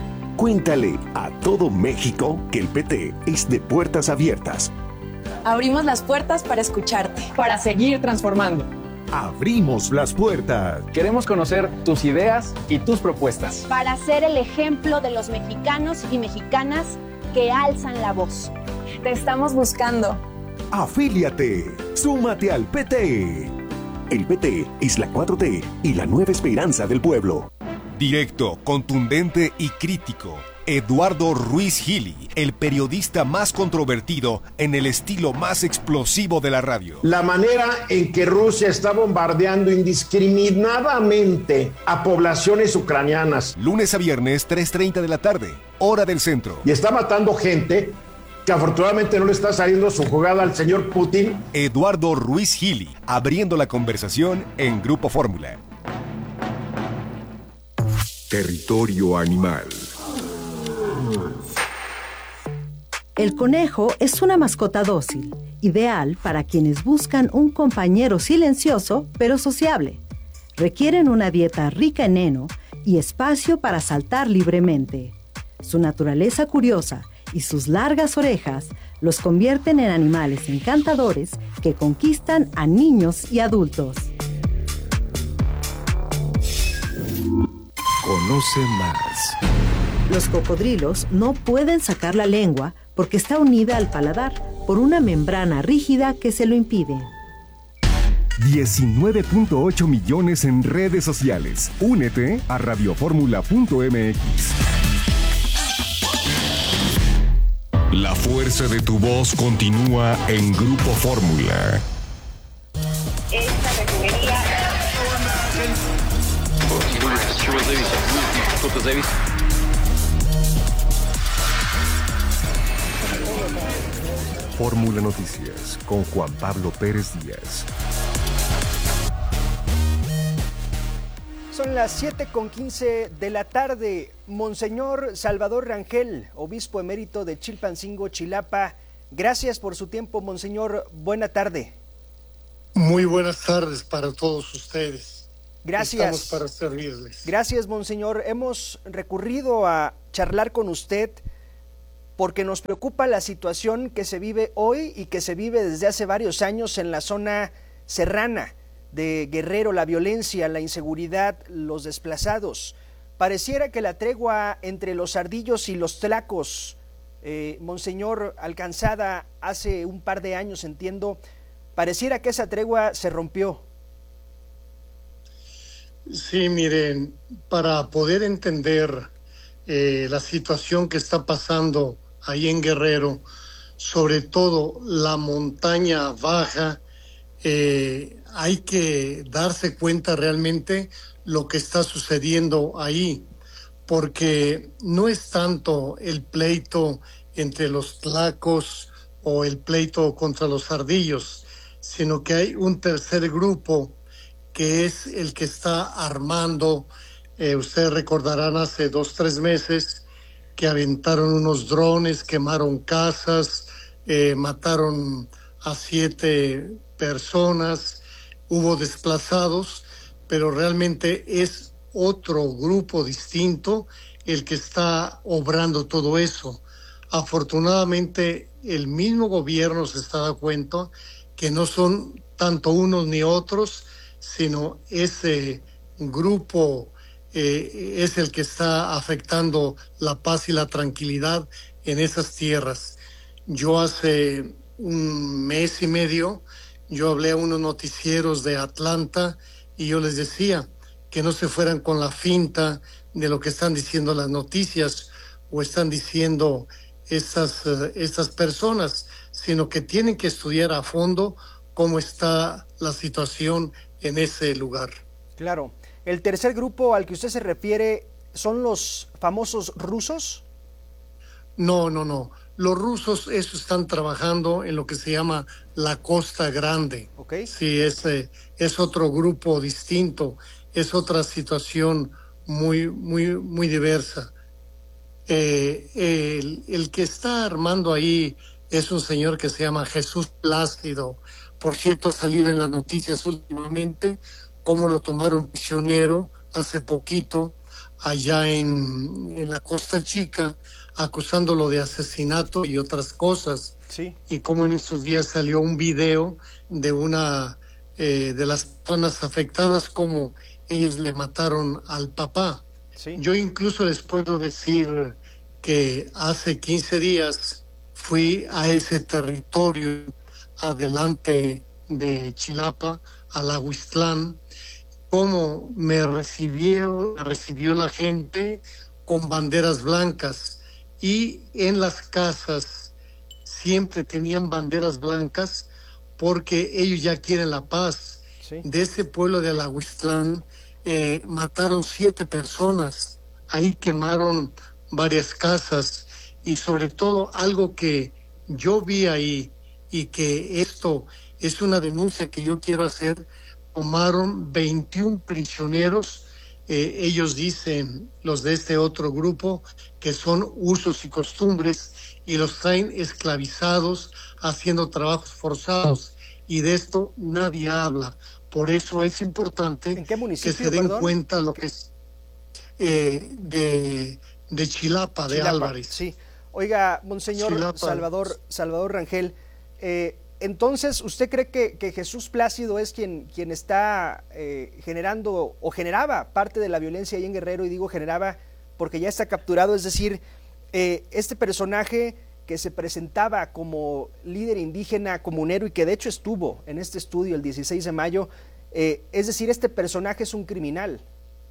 Cuéntale a todo México que el P T es de puertas abiertas. Abrimos las puertas para escucharte. Para seguir transformando. Abrimos las puertas. Queremos conocer tus ideas y tus propuestas. Para ser el ejemplo de los mexicanos y mexicanas que alzan la voz. Te estamos buscando. Afíliate. Súmate al P T. El P T es la cuatro T y la nueva esperanza del pueblo. Directo, contundente y crítico. Eduardo Ruiz Gili, el periodista más controvertido en el estilo más explosivo de la radio. La manera en que Rusia está bombardeando indiscriminadamente a poblaciones ucranianas. Lunes a viernes, tres treinta de la tarde, hora del centro. Y está matando gente que afortunadamente no le está saliendo su jugada al señor Putin. Eduardo Ruiz Gili, abriendo la conversación en Grupo Fórmula. Territorio animal. El conejo es una mascota dócil, ideal para quienes buscan un compañero silencioso pero sociable. Requieren una dieta rica en heno y espacio para saltar libremente. Su naturaleza curiosa y sus largas orejas los convierten en animales encantadores que conquistan a niños y adultos. Conoce más. Los cocodrilos no pueden sacar la lengua porque está unida al paladar por una membrana rígida que se lo impide. diecinueve punto ocho millones en redes sociales. Únete a radioformula punto m x. La fuerza de tu voz continúa en Grupo Fórmula. Esta refinería... Fórmula Noticias con Juan Pablo Pérez Díaz. Son las siete con quince de la tarde. Monseñor Salvador Rangel, obispo emérito de Chilpancingo, Chilapa. Gracias por su tiempo, Monseñor. Buena tarde. Muy buenas tardes para todos ustedes. Gracias. Estamos para servirles. Gracias, Monseñor. Hemos recurrido a charlar con usted porque nos preocupa la situación que se vive hoy y que se vive desde hace varios años en la zona serrana de Guerrero, la violencia, la inseguridad, los desplazados. Pareciera que la tregua entre los ardillos y los tlacos, eh, Monseñor, alcanzada hace un par de años, entiendo, pareciera que esa tregua se rompió. Sí, miren, para poder entender eh, la situación que está pasando ahí en Guerrero, sobre todo la montaña baja, eh, hay que darse cuenta realmente lo que está sucediendo ahí, porque no es tanto el pleito entre los tlacos o el pleito contra los ardillos, sino que hay un tercer grupo que es el que está armando. Eh, ustedes recordarán hace dos, tres meses que aventaron unos drones, quemaron casas, eh, mataron a siete personas, hubo desplazados, pero realmente es otro grupo distinto el que está obrando todo eso. Afortunadamente, el mismo gobierno se está dando cuenta que no son tanto unos ni otros, sino ese grupo eh, es el que está afectando la paz y la tranquilidad en esas tierras. Yo hace un mes y medio, yo hablé a unos noticieros de Atlanta y yo les decía que no se fueran con la finta de lo que están diciendo las noticias o están diciendo estas, uh, estas personas, sino que tienen que estudiar a fondo cómo está la situación en ese lugar. Claro. ¿El tercer grupo al que usted se refiere son los famosos rusos? No, no, no. Los rusos eso están trabajando en lo que se llama la Costa Grande. Okay. Sí, es, eh, es otro grupo distinto, es otra situación muy, muy, muy diversa. Eh, el, el que está armando ahí es un señor que se llama Jesús Plácido. Por cierto, ha salido en las noticias últimamente cómo lo tomaron prisionero hace poquito allá en, en la Costa Chica, acusándolo de asesinato y otras cosas. Sí. Y como en estos días salió un video de una eh, de las personas afectadas, como ellos le mataron al papá. Sí. Yo incluso les puedo decir que hace quince días fui a ese territorio adelante de Chilapa, a la Huixtlán, cómo me recibió, me recibió la gente con banderas blancas, y en las casas siempre tenían banderas blancas porque ellos ya quieren la paz. Sí. De ese pueblo de la Huixtlán eh, mataron siete personas, ahí quemaron varias casas, y sobre todo algo que yo vi ahí y que esto es una denuncia que yo quiero hacer, tomaron veintiún prisioneros. Eh, ellos dicen, los de este otro grupo, que son usos y costumbres, y los traen esclavizados, haciendo trabajos forzados, y de esto nadie habla. Por eso es importante ¿En qué municipio, que se den perdón? cuenta lo que es eh, de, de Chilapa, de Chilapa, Álvarez. Sí. Oiga, Monseñor Chilapa. Salvador, Salvador Rangel, eh, entonces, ¿usted cree que, que Jesús Plácido es quien, quien está eh, generando o generaba parte de la violencia ahí en Guerrero? Y digo generaba porque ya está capturado, es decir, eh, este personaje que se presentaba como líder indígena comunero y que de hecho estuvo en este estudio el dieciséis de mayo, eh, es decir, este personaje es un criminal.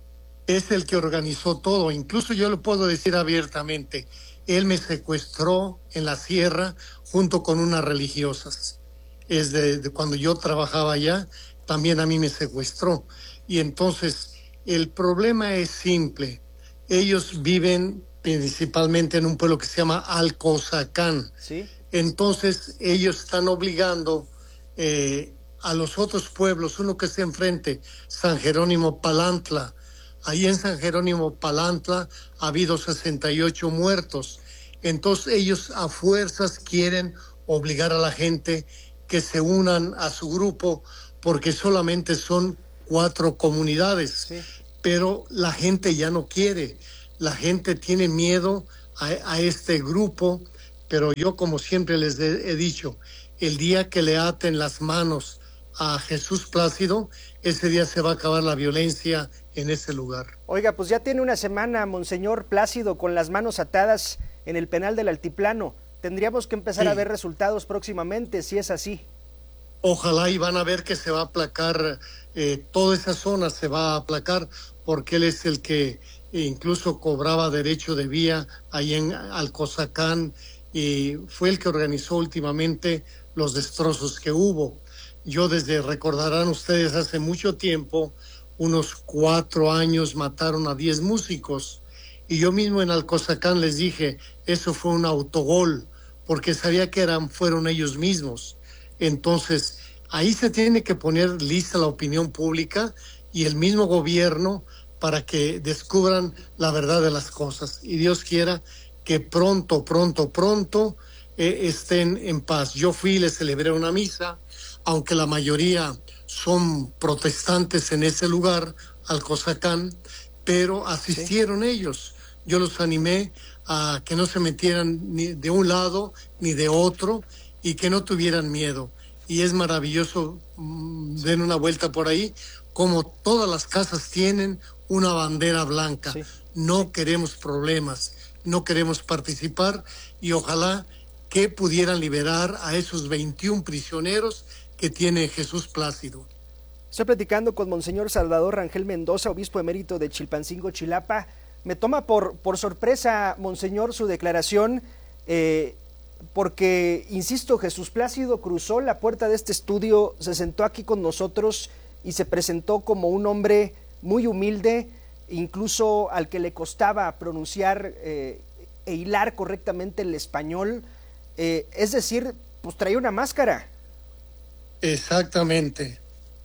Es el que organizó todo, incluso yo lo puedo decir abiertamente, él me secuestró en la sierra junto con unas religiosas. Es de, de cuando yo trabajaba allá, también a mí me secuestró. Y entonces, el problema es simple. Ellos viven principalmente en un pueblo que se llama Alcozacán. ¿Sí? Entonces, ellos están obligando eh, a los otros pueblos, uno que está enfrente, San Jerónimo Palantla, Ahí en San Jerónimo Palantla ha habido sesenta y ocho muertos. Entonces ellos a fuerzas quieren obligar a la gente que se unan a su grupo porque solamente son cuatro comunidades. Sí. Pero la gente ya no quiere. La gente tiene miedo a, a este grupo, pero yo, como siempre les he, he dicho, el día que le aten las manos a Jesús Plácido, ese día se va a acabar la violencia en ese lugar. Oiga, pues ya tiene una semana, Monseñor Plácido, con las manos atadas en el penal del Altiplano. Tendríamos que empezar sí. a ver resultados próximamente, si es así. Ojalá, y van a ver que se va a aplacar, eh, toda esa zona se va a aplacar, porque él es el que incluso cobraba derecho de vía ahí en Alcozacán, y fue el que organizó últimamente los destrozos que hubo. Yo desde, recordarán ustedes, hace mucho tiempo, unos cuatro años mataron a diez músicos, y yo mismo en Alcozacán les dije, eso fue un autogol, porque sabía que eran, fueron ellos mismos. Entonces, ahí se tiene que poner lista la opinión pública y el mismo gobierno para que descubran la verdad de las cosas. Y Dios quiera que pronto, pronto, pronto eh, estén en paz. Yo fui y les celebré una misa, aunque la mayoría son protestantes en ese lugar, Alcozacán, pero asistieron sí. ellos. Yo los animé a que no se metieran ni de un lado ni de otro, y que no tuvieran miedo. Y es maravilloso, mmm, den una vuelta por ahí, como todas las casas tienen una bandera blanca. Sí. No queremos problemas, no queremos participar, y ojalá que pudieran liberar a esos veintiún prisioneros que tiene Jesús Plácido. Estoy platicando con Monseñor Salvador Rangel Mendoza, obispo emérito de Chilpancingo, Chilapa. Me toma por, por sorpresa, Monseñor, su declaración, eh, porque, insisto, Jesús Plácido cruzó la puerta de este estudio, se sentó aquí con nosotros y se presentó como un hombre muy humilde, incluso al que le costaba pronunciar eh, e hilar correctamente el español, eh, es decir, pues traía una máscara. Exactamente,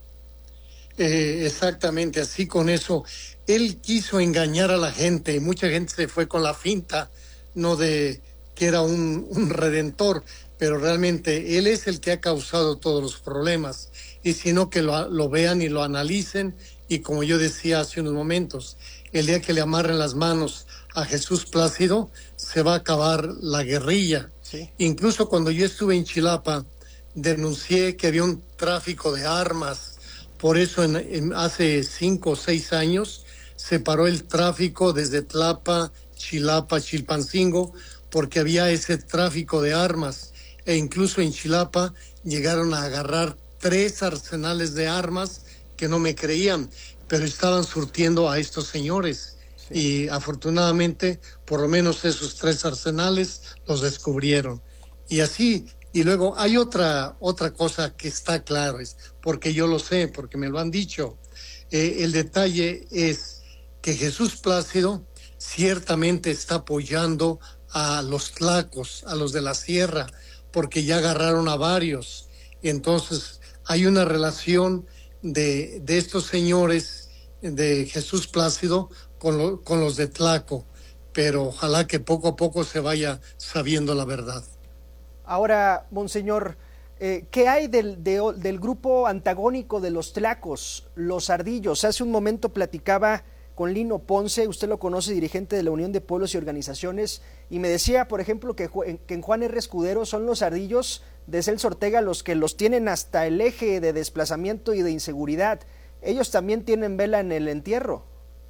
eh, exactamente, así con eso. Él quiso engañar a la gente, y mucha gente se fue con la finta, no de que era un, un redentor, pero realmente él es el que ha causado todos los problemas, y si no, que lo, lo vean y lo analicen, y como yo decía hace unos momentos, el día que le amarren las manos a Jesús Plácido, se va a acabar la guerrilla. Sí. Incluso cuando yo estuve en Chilapa, denuncié que había un tráfico de armas, por eso en, en hace cinco o seis años se paró el tráfico desde Tlapa, Chilapa, Chilpancingo, porque había ese tráfico de armas, e incluso en Chilapa llegaron a agarrar tres arsenales de armas que no me creían, pero estaban surtiendo a estos señores. Sí. Y afortunadamente, por lo menos esos tres arsenales los descubrieron. Y así, y luego hay otra, otra cosa que está claro, es porque yo lo sé, porque me lo han dicho. Eh, el detalle es que Jesús Plácido ciertamente está apoyando a los tlacos, a los de la sierra, porque ya agarraron a varios. Entonces hay una relación de, de estos señores de Jesús Plácido con, lo, con los de Tlaco, pero ojalá que poco a poco se vaya sabiendo la verdad. Ahora, Monseñor, eh, ¿qué hay del, de, del grupo antagónico de los tlacos, los ardillos? Hace un momento platicaba con Lino Ponce, usted lo conoce, dirigente de la Unión de Pueblos y Organizaciones, y me decía, por ejemplo, que, que en Juan R. Escudero son los ardillos de Celso Ortega los que los tienen hasta el eje de desplazamiento y de inseguridad. ¿Ellos también tienen vela en el entierro?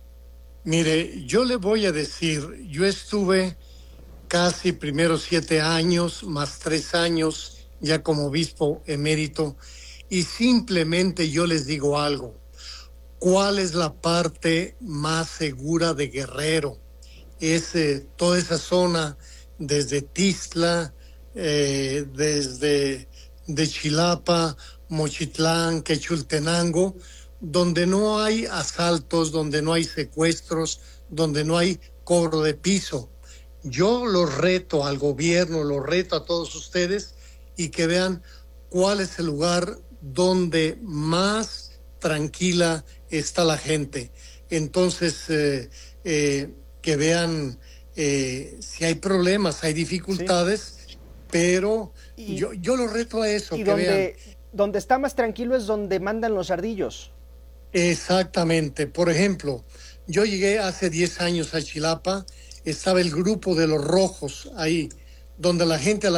Mire, yo le voy a decir, yo estuve casi primero siete años, más tres años, ya como obispo emérito, y simplemente yo les digo algo. ¿Cuál es la parte más segura de Guerrero? Es eh, toda esa zona, desde Tixtla, eh, desde de Chilapa, Mochitlán, Quechultenango, donde no hay asaltos, donde no hay secuestros, donde no hay cobro de piso. Yo los reto al gobierno, los reto a todos ustedes, y que vean cuál es el lugar donde más tranquila está la gente. entonces eh, eh, que vean eh, si hay problemas, hay dificultades, sí. pero y, yo, yo lo reto a eso. Y que donde, vean. donde está más tranquilo es donde mandan los ardillos. Exactamente. Por ejemplo, yo llegué hace diez años a Chilapa, estaba el grupo de los rojos ahí, donde la gente...